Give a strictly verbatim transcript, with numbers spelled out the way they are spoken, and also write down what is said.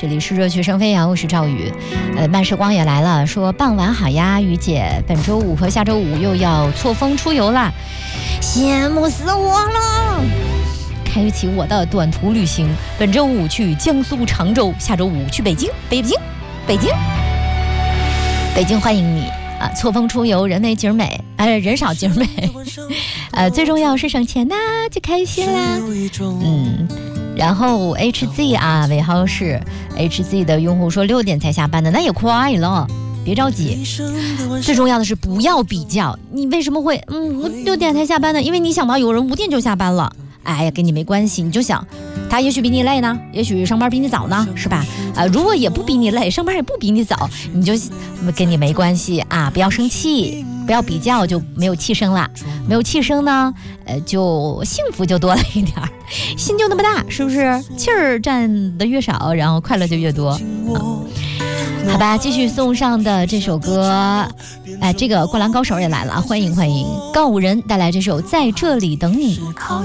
这里是热血声飞扬，我是赵宇。呃，慢时光也来了，说傍晚好呀，雨姐，本周五和下周五又要错峰出游啦，羡慕死我了！开启我的短途旅行，本周五去江苏常州，下周五去北京，北京，北京，北京欢迎你啊！错峰出游，人美景美，呃，人少景美，呃，最重要是省钱呐，就开心啦。嗯。然后 H Z 啊，尾号是 H Z 的用户说六点才下班的，那也快了，别着急。最重要的是不要比较，你为什么会嗯我六点才下班呢？因为你想到有人五点就下班了，哎呀，跟你没关系，你就想他也许比你累呢，也许上班比你早呢，是吧？呃，如果也不比你累，上班也不比你早，你就跟你没关系啊，不要生气，不要比较，就没有气声了。没有气声呢，呃，就幸福就多了一点，心就那么大，是不是？气儿占的越少，然后快乐就越多。嗯、好吧，继续送上的这首歌，哎，这个灌篮高手也来了，欢迎欢迎，告五人带来这首《在这里等你》。